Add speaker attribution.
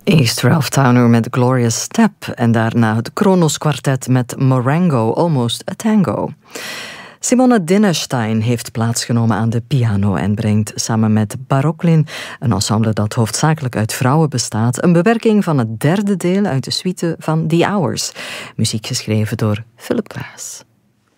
Speaker 1: Eerst Ralph Towner met Glorious Step en daarna het Kronos Kwartet met Morango, Almost a Tango. Simone Dinnerstein heeft plaatsgenomen aan de piano en brengt samen met Baroklin, een ensemble dat hoofdzakelijk uit vrouwen bestaat, een bewerking van het derde deel uit de suite van The Hours. Muziek geschreven door Philip Glass.